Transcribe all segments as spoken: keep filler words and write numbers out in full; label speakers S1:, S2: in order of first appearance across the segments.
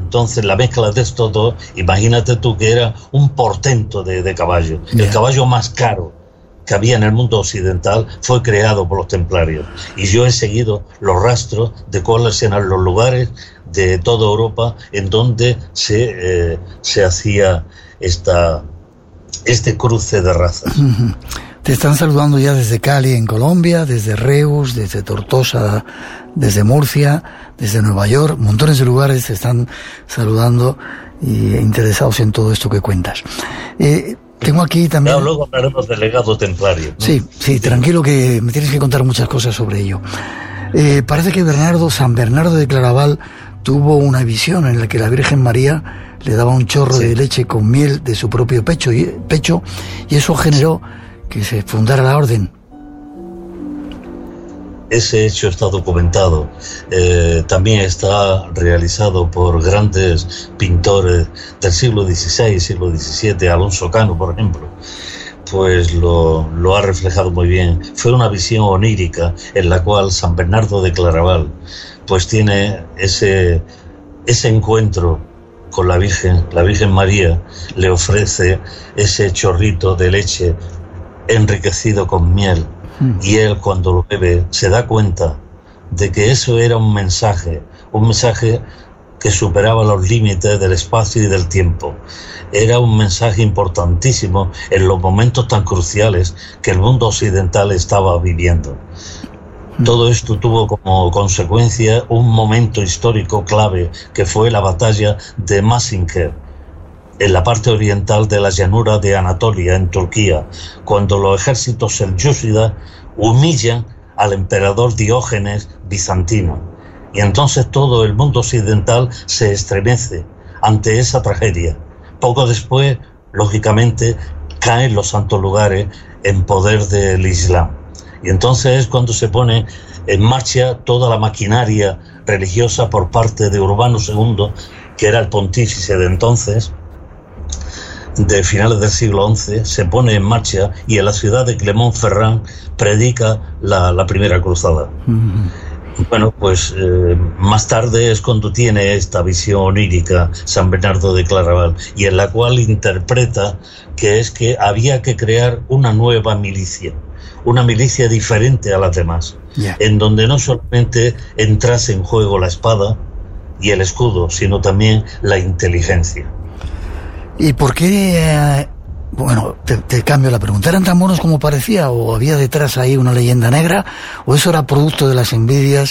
S1: Entonces la mezcla de estos dos, imagínate tú que era un portento de, de caballo. Yeah. El caballo más caro que había en el mundo occidental fue creado por los templarios. Y yo he seguido los rastros de cuáles eran los lugares de toda Europa en donde se, eh, se hacía esta, este cruce de razas.
S2: Uh-huh. Te están saludando ya desde Cali, en Colombia, desde Reus, desde Tortosa, desde Murcia, desde Nueva York. Montones de lugares te están saludando y interesados en todo esto que cuentas. Eh, tengo aquí también...
S1: Ya, luego hablaremos del legado templario, ¿no?
S2: Sí, sí, tranquilo, que me tienes que contar muchas cosas sobre ello. Eh, parece que Bernardo, San Bernardo de Claraval, tuvo una visión en la que la Virgen María le daba un chorro sí. de leche con miel de su propio pecho y, pecho, y eso generó que se fundara la orden.
S1: Ese hecho está documentado. Eh, también está realizado por grandes pintores del siglo dieciséis, siglo diecisiete, Alonso Cano, por ejemplo. Pues lo, lo ha reflejado muy bien. Fue una visión onírica en la cual San Bernardo de Claraval pues tiene ese, ese encuentro con la Virgen. La Virgen María le ofrece ese chorrito de leche enriquecido con miel, mm. y él, cuando lo bebe, se da cuenta de que eso era un mensaje, un mensaje que superaba los límites del espacio y del tiempo. Era un mensaje importantísimo en los momentos tan cruciales que el mundo occidental estaba viviendo. Mm. Todo esto tuvo como consecuencia un momento histórico clave, que fue la batalla de Manzikert, en la parte oriental de la llanura de Anatolia, en Turquía, cuando los ejércitos selyúcidas humillan al emperador Diógenes bizantino. Y entonces todo el mundo occidental se estremece ante esa tragedia. Poco después, lógicamente, caen los santos lugares en poder del Islam. Y entonces es cuando se pone en marcha toda la maquinaria religiosa por parte de Urbano segundo, que era el pontífice de entonces, de finales del siglo once, se pone en marcha y en la ciudad de Clermont-Ferrand predica la, la primera cruzada. Uh-huh. Bueno, pues eh, más tarde es cuando tiene esta visión onírica San Bernardo de Claraval, y en la cual interpreta que es que había que crear una nueva milicia, una milicia diferente a las demás, yeah. en donde no solamente entrase en juego la espada y el escudo, sino también la inteligencia.
S2: ¿Y por qué, eh, bueno, te, te cambio la pregunta, eran tan buenos como parecía, o había detrás ahí una leyenda negra, o eso era producto de las envidias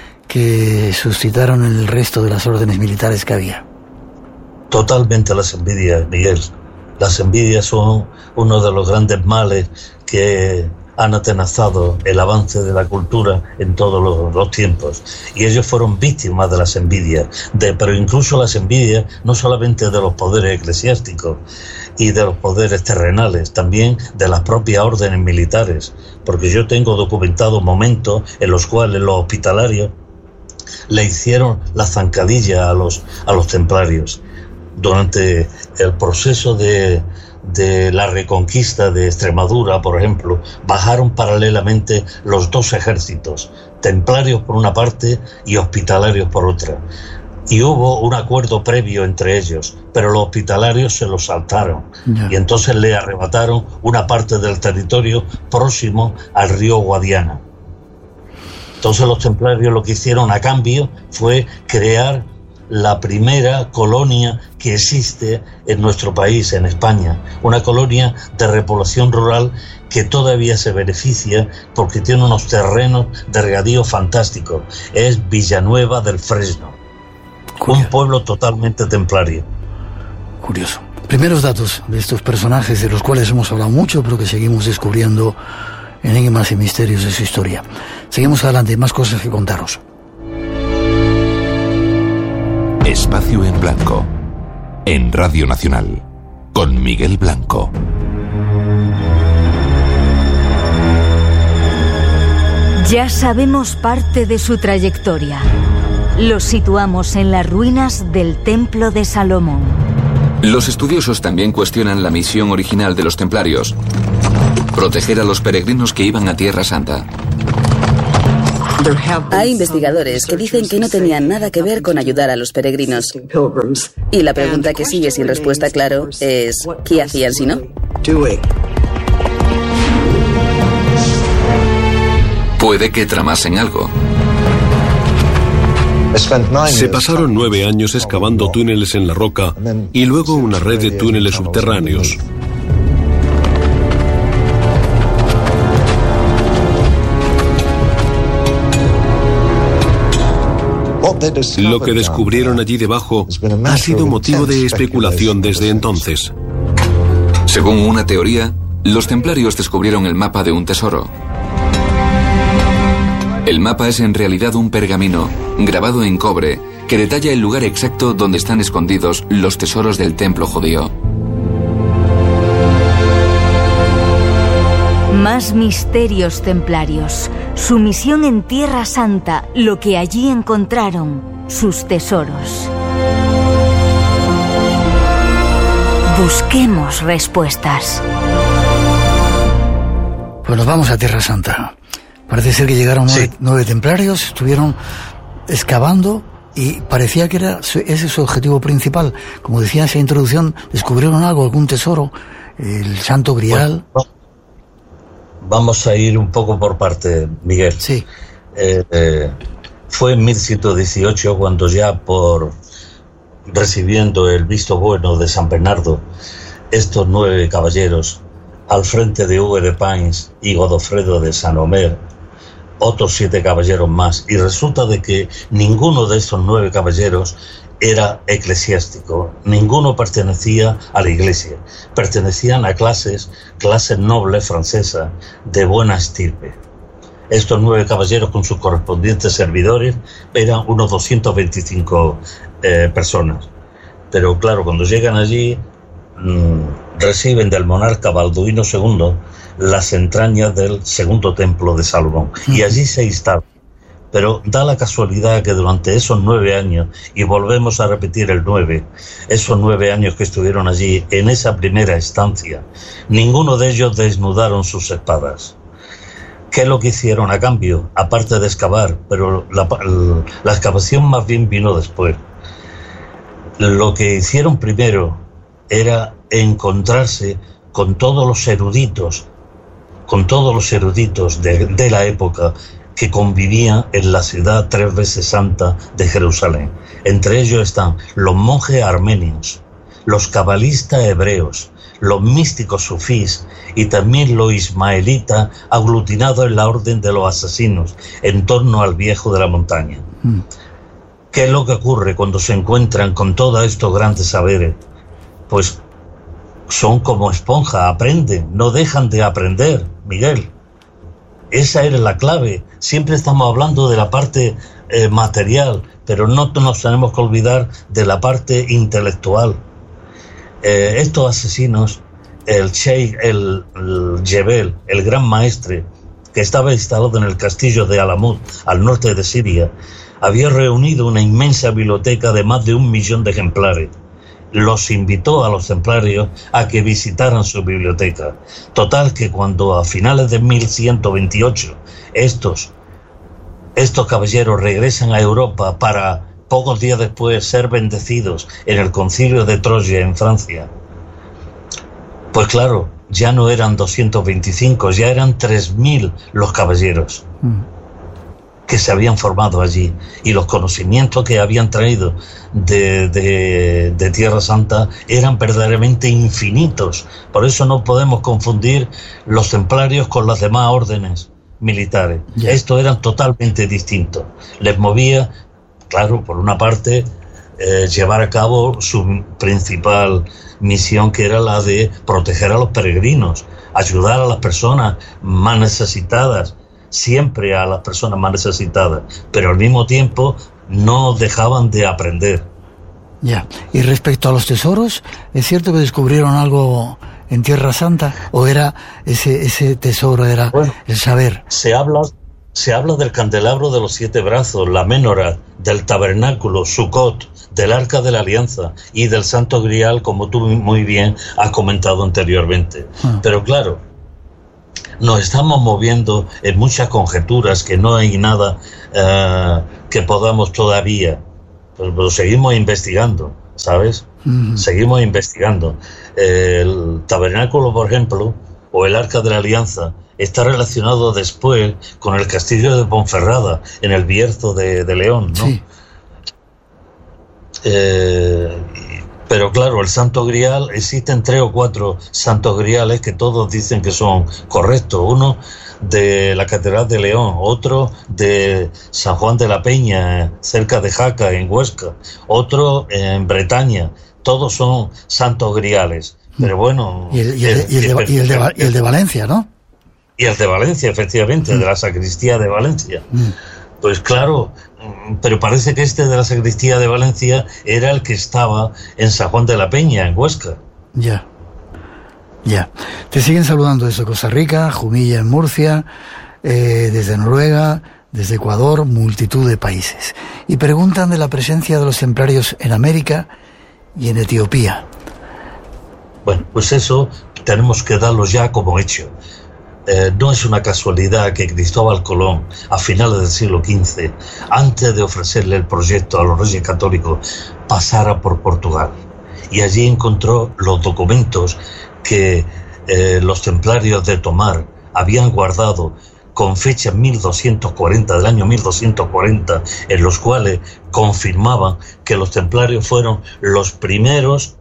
S2: que suscitaron el resto de las órdenes militares que había?
S1: Totalmente las envidias, Miguel. Las envidias son uno de los grandes males que han atenazado el avance de la cultura en todos los, los tiempos, y ellos fueron víctimas de las envidias, de, pero incluso las envidias no solamente de los poderes eclesiásticos y de los poderes terrenales, también de las propias órdenes militares, porque yo tengo documentado momentos en los cuales los hospitalarios le hicieron la zancadilla a los, a los templarios. Durante el proceso de de la reconquista de Extremadura, por ejemplo, bajaron paralelamente los dos ejércitos, templarios por una parte y hospitalarios por otra. Y hubo un acuerdo previo entre ellos, pero los hospitalarios se los saltaron, yeah. y entonces le arrebataron una parte del territorio próximo al río Guadiana. Entonces los templarios lo que hicieron a cambio fue crear la primera colonia que existe en nuestro país, en España, una colonia de repoblación rural que todavía se beneficia porque tiene unos terrenos de regadío fantásticos. Es Villanueva del Fresno, curioso. Un pueblo totalmente templario.
S2: Curioso. Primeros datos de estos personajes de los cuales hemos hablado mucho, pero que seguimos descubriendo enigmas y misterios de su historia. Seguimos adelante, hay más cosas que contaros.
S3: Espacio en Blanco, en Radio Nacional, con Miguel Blanco.
S4: Ya sabemos parte de su trayectoria. Los situamos en las ruinas del Templo de Salomón.
S5: Los estudiosos también cuestionan la misión original de los templarios: proteger a los peregrinos que iban a Tierra Santa.
S6: Hay investigadores que dicen que no tenían nada que ver con ayudar a los peregrinos. Y la pregunta que sigue sin respuesta, claro, es ¿qué hacían si no?
S5: Puede que tramasen algo.
S7: Se pasaron nueve años excavando túneles en la roca y luego una red de túneles subterráneos. Lo que descubrieron allí debajo ha sido motivo de especulación desde entonces.
S5: Según una teoría, los templarios descubrieron el mapa de un tesoro. El mapa es en realidad un pergamino, grabado en cobre, que detalla el lugar exacto donde están escondidos los tesoros del templo judío.
S4: Más misterios templarios. Su misión en Tierra Santa, lo que allí encontraron, sus tesoros. Busquemos respuestas.
S2: Pues nos vamos a Tierra Santa. Parece ser que llegaron nueve, sí. nueve templarios, estuvieron excavando y parecía que era ese es su objetivo principal. Como decía en esa introducción, descubrieron algo, algún tesoro, el Santo Grial.
S1: Bueno, vamos a ir un poco por parte, Miguel.
S2: Sí.
S1: Eh, eh, fue en mil ciento dieciocho cuando ya por recibiendo el visto bueno de San Bernardo, estos nueve caballeros, al frente de Hugo de Pins y Godofredo de Saint-Omer, otros siete caballeros más, y resulta de que ninguno de estos nueve caballeros era eclesiástico, ninguno pertenecía a la iglesia, pertenecían a clases, clases nobles francesas de buena estirpe. Estos nueve caballeros con sus correspondientes servidores eran unos doscientas veinticinco eh, personas, pero claro, cuando llegan allí mmm, reciben del monarca Balduino segundo las entrañas del segundo templo de Salomón, y allí se instalan. Pero da la casualidad que durante esos nueve años, y volvemos a repetir el nueve, esos nueve años que estuvieron allí, en esa primera estancia, ninguno de ellos desnudaron sus espadas. ¿Qué es lo que hicieron a cambio? Aparte de excavar, pero la, la excavación más bien vino después. Lo que hicieron primero era encontrarse con todos los eruditos, con todos los eruditos de, de la época que convivían en la ciudad tres veces santa de Jerusalén. Entre ellos están los monjes armenios, los cabalistas hebreos, los místicos sufís y también los ismaelitas aglutinados en la orden de los asesinos en torno al viejo de la montaña. Mm. ¿Qué es lo que ocurre cuando se encuentran con todos estos grandes saberes? Pues son como esponja, aprenden, no dejan de aprender, Miguel. Esa era la clave. Siempre estamos hablando de la parte eh, material, pero no nos tenemos que olvidar de la parte intelectual. Eh, estos asesinos, el Sheikh el, el Jebel, el gran maestre, que estaba instalado en el castillo de Alamut, al norte de Siria, había reunido una inmensa biblioteca de más de un millón de ejemplares. Los invitó a los templarios a que visitaran su biblioteca. Total que cuando a finales de mil ciento veintiocho estos, estos caballeros regresan a Europa para pocos días después ser bendecidos en el concilio de Troya en Francia, pues claro, ya no eran doscientos veinticinco, ya eran tres mil los caballeros mm. que se habían formado allí, y los conocimientos que habían traído de, de, de Tierra Santa eran verdaderamente infinitos. Por eso no podemos confundir los templarios con las demás órdenes militares. Yeah. Estos eran totalmente distintos. Les movía, claro, por una parte, eh, llevar a cabo su principal misión, que era la de proteger a los peregrinos, ayudar a las personas más necesitadas, siempre a las personas más necesitadas, pero al mismo tiempo no dejaban de aprender.
S2: Ya, y respecto a los tesoros, ¿es cierto que descubrieron algo en Tierra Santa? ¿O era ese, ese tesoro, era bueno, el saber?
S1: Se habla, se habla del candelabro de los siete brazos, la menorá, del tabernáculo, Sukkot, del Arca de la Alianza y del Santo Grial, como tú muy bien has comentado anteriormente. Ah. Pero claro, nos estamos moviendo en muchas conjeturas, que no hay nada uh, que podamos todavía, pero, pero seguimos investigando, ¿sabes? Mm. Seguimos investigando. El tabernáculo, por ejemplo, o el Arca de la Alianza, está relacionado después con el castillo de Ponferrada, en el Bierzo de, de León, ¿no? Sí. Eh, pero claro, el Santo Grial, existen tres o cuatro santos griales que todos dicen que son correctos. Uno de la Catedral de León, otro de San Juan de la Peña, cerca de Jaca, en Huesca, otro en Bretaña. Todos son santos griales. Pero bueno...
S2: Y el, y el, y el, de, y el, de, y el de Valencia, ¿no?
S1: Y el de Valencia, efectivamente, mm. de la sacristía de Valencia. Mm. Pues claro, pero parece que este de la sacristía de Valencia era el que estaba en San Juan de la Peña, en Huesca.
S2: Ya, ya. Te siguen saludando desde Costa Rica, Jumilla en Murcia, eh, desde Noruega, desde Ecuador, multitud de países. Y preguntan de la presencia de los templarios en América y en Etiopía.
S1: Bueno, pues eso tenemos que darlo ya como hecho. Eh, no es una casualidad que Cristóbal Colón, a finales del siglo quince, antes de ofrecerle el proyecto a los Reyes Católicos, pasara por Portugal. Y allí encontró los documentos que eh, los templarios de Tomar habían guardado con fecha mil doscientos cuarenta, del año mil doscientos cuarenta, en los cuales confirmaban que los templarios fueron los primeros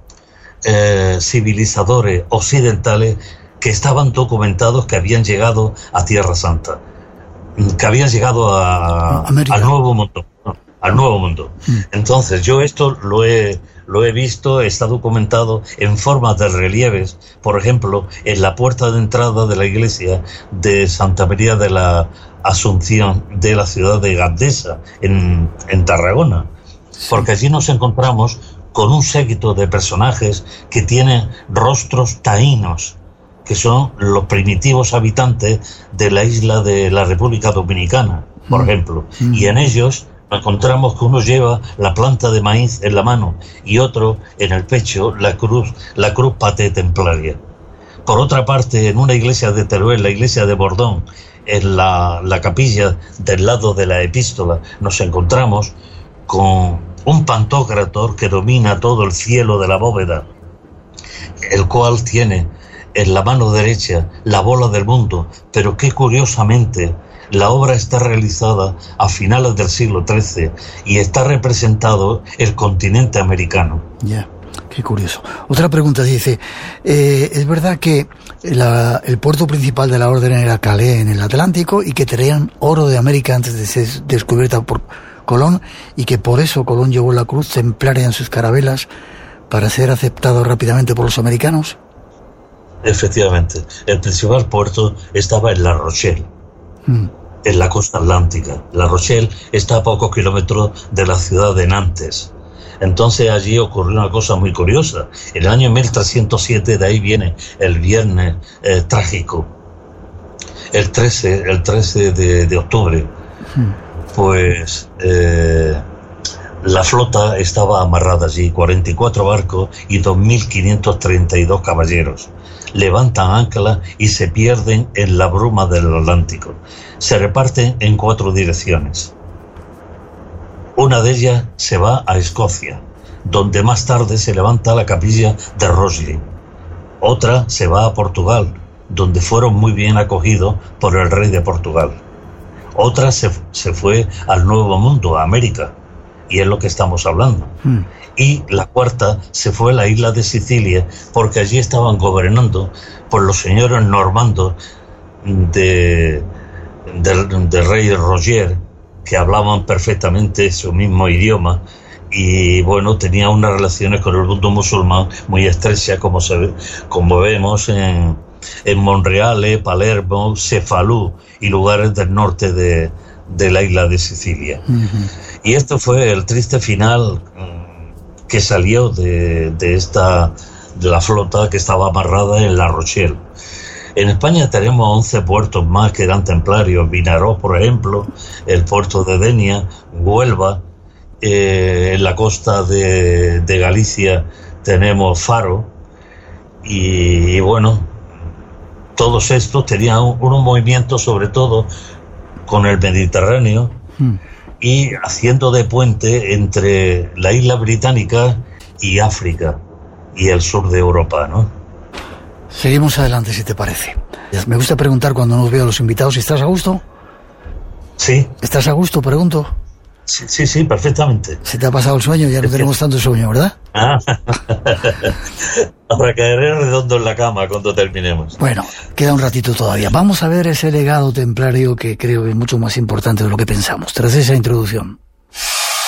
S1: eh, civilizadores occidentales que estaban documentados que habían llegado a Tierra Santa, que habían llegado a, al Nuevo Mundo, ¿no? al Nuevo Mundo. Mm. Entonces yo esto lo he, lo he visto, está documentado en forma de relieves, por ejemplo, en la puerta de entrada de la iglesia de Santa María de la Asunción de la ciudad de Gandesa, en, en Tarragona, sí. Porque allí nos encontramos con un séquito de personajes que tienen rostros taínos, que son los primitivos habitantes de la isla de la República Dominicana, por mm. ejemplo. Mm. Y en ellos encontramos que uno lleva la planta de maíz en la mano y otro en el pecho la cruz, la cruz paté templaria. Por otra parte, en una iglesia de Teruel, la iglesia de Bordón, en la, la capilla del lado de la epístola, nos encontramos con un pantocrator que domina todo el cielo de la bóveda, el cual tiene en la mano derecha la bola del mundo, pero que curiosamente la obra está realizada a finales del siglo trece y está representado el continente americano.
S2: Ya, qué curioso. Otra pregunta dice, eh, ¿es verdad que la, el puerto principal de la orden era Calais en el Atlántico y que traían oro de América antes de ser descubierta por Colón y que por eso Colón llevó la cruz templaria en sus carabelas para ser aceptado rápidamente por los americanos?
S1: Efectivamente, el principal puerto estaba en La Rochelle, mm. en la costa atlántica. La Rochelle está a pocos kilómetros de la ciudad de Nantes. Entonces allí ocurrió una cosa muy curiosa. En el año mil trescientos siete, de ahí viene el Viernes eh, Trágico, el trece, el trece de, de octubre. Mm. Pues eh, la flota estaba amarrada allí, cuarenta y cuatro barcos y dos mil quinientos treinta y dos caballeros. Levantan ancla y se pierden en la bruma del Atlántico. Se reparten en cuatro direcciones. Una de ellas se va a Escocia, donde más tarde se levanta la capilla de Rosslyn. Otra se va a Portugal, donde fueron muy bien acogidos por el rey de Portugal. Otra se, se fue al Nuevo Mundo, a América, y es lo que estamos hablando. Mm. Y la cuarta se fue a la isla de Sicilia, porque allí estaban gobernando por los señores normandos de, del, del rey Roger, que hablaban perfectamente su mismo idioma, y bueno, tenían unas relaciones con el mundo musulmán muy estrechas, como, se ve, como vemos en, en Monreale, Palermo, Cefalú y lugares del norte de, de la isla de Sicilia. Uh-huh. Y esto fue el triste final que salió de, de esta de la flota que estaba amarrada en La Rochelle. En España tenemos once puertos más que eran templarios: Vinarós, por ejemplo, el puerto de Denia, Huelva, eh, en la costa de, de Galicia tenemos Faro, y, y bueno, todos estos tenían un, un movimiento sobre todo con el Mediterráneo mm. y haciendo de puente entre la isla británica y África y el sur de Europa, ¿no?
S2: Seguimos adelante, si te parece. Me gusta preguntar cuando nos veo a los invitados, ¿estás a gusto?
S1: Sí.
S2: ¿Estás a gusto? Pregunto.
S1: Sí, sí, sí, perfectamente.
S2: ¿Se te ha pasado el sueño? Ya no tenemos tanto sueño, ¿verdad?
S1: Ah. Ahora caeré redondo en la cama cuando terminemos.
S2: Bueno, queda un ratito todavía. Vamos a ver ese legado templario que creo que es mucho más importante de lo que pensamos, tras esa introducción.